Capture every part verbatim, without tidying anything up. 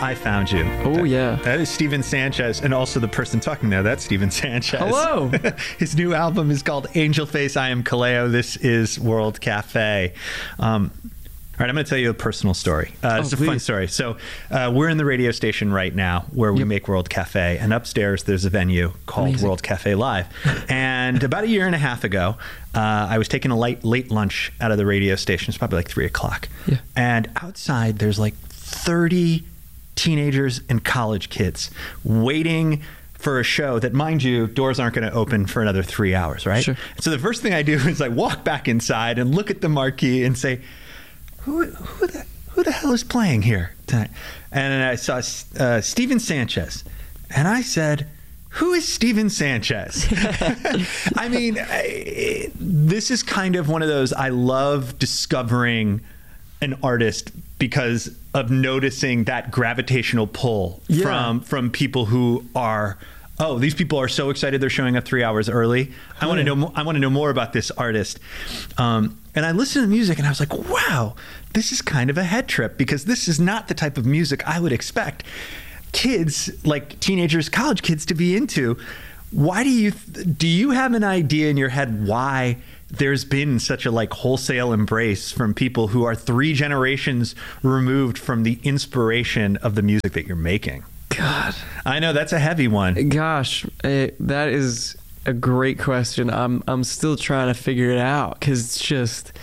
I Found You. Oh, that, yeah. That is Steven Sanchez, and also the person talking there, that's Steven Sanchez. Hello. His new album is called Angel Face. I am Kaleo. This is World Cafe. Um, all right, I'm going to tell you a personal story. Uh, oh, it's a please. fun story. So uh, we're in the radio station right now where we Yep. make World Cafe, and upstairs there's a venue called Amazing. World Cafe Live. And about a year and a half ago, uh, I was taking a late, late lunch out of the radio station. It's probably like three o'clock. Yeah. And outside there's like thirty teenagers and college kids waiting for a show that, mind you, doors aren't going to open for another three hours, right? Sure. So the first thing I do is I walk back inside and look at the marquee and say, who who the, who the hell is playing here tonight? And then I saw uh, Steven Sanchez. And I said, who is Steven Sanchez? I mean, I, this is kind of one of those, I love discovering an artist because of noticing that gravitational pull Yeah. from from people who are, oh, these people are so excited they're showing up three hours early. I want to know. mo- I want to know more about this artist. Um, and I listened to the music and I was like, wow, this is kind of a head trip because this is not the type of music I would expect kids, like teenagers, college kids, to be into. Why do you th- do you have an idea in your head why there's been such a like wholesale embrace from people who are three generations removed from the inspiration of the music that you're making? God. I know that's a heavy one. Gosh, eh, that is a great question. I'm I'm still trying to figure it out because it's just,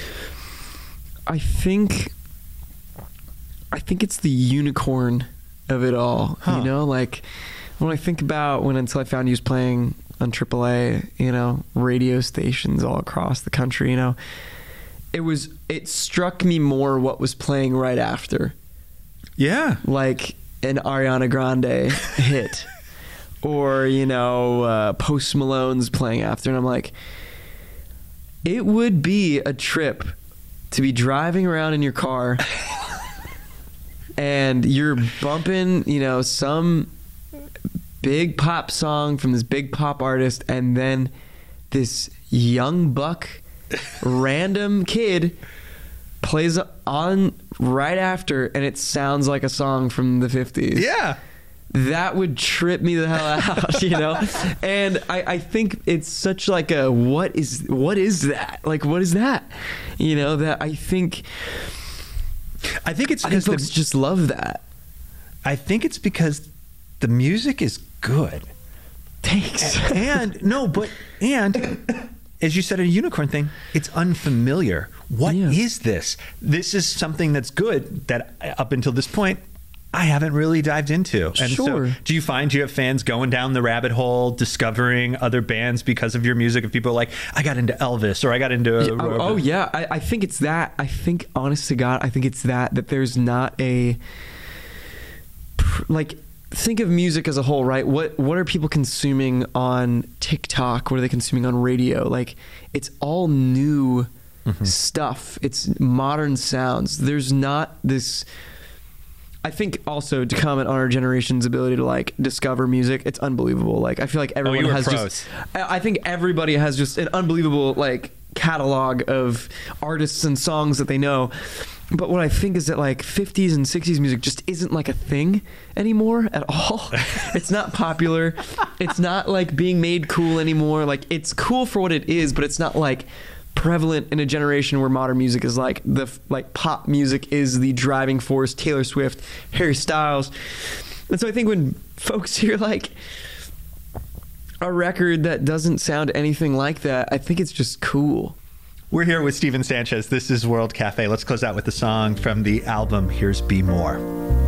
I think, I think it's the unicorn of it all. Huh. You know, like when I think about when Until I Found You was playing on triple A, you know, radio stations all across the country, you know, it was it struck me more what was playing right after. Yeah. Like an Ariana Grande hit or, you know, uh, Post Malone's playing after. And I'm like, it would be a trip to be driving around in your car and you're bumping, you know, some big pop song from this big pop artist, and then this young buck, random kid plays on right after, and it sounds like a song from the fifties. Yeah. That would trip me the hell out, you know? And I, I think it's such like a, what is, what is that? Like, what is that? You know, that I think, I think it's I think because folks the, just love that. I think it's because the music is good. Thanks. And no, but and as you said, a unicorn thing, it's unfamiliar. What is Yeah. this? This is something that's good that up until this point I haven't really dived into. And Sure. so do you find you have fans going down the rabbit hole, discovering other bands because of your music? If people are like, I got into Elvis or I got into... Yeah, oh, oh, yeah. I, I think it's that. I think, honest to God, I think it's that, that there's not a... Like, think of music as a whole, right? What what are people consuming on TikTok? What are they consuming on radio? Like, it's all new mm-hmm. stuff. It's modern sounds. There's not this... I think also to comment on our generation's ability to like discover music, it's unbelievable. Like I feel like everyone you were has pros. just, I I think everybody has just an unbelievable like catalog of artists and songs that they know. But what I think is that like fifties and sixties music just isn't like a thing anymore at all. It's not popular. It's not like being made cool anymore. Like it's cool for what it is, but it's not like prevalent in a generation where modern music is like the like pop music is the driving force. Taylor Swift, Harry Styles. And so I think when folks hear like a record that doesn't sound anything like that, I think it's just cool. We're here with Steven Sanchez. This is World Cafe. Let's close out with the song from the album Here's Be More.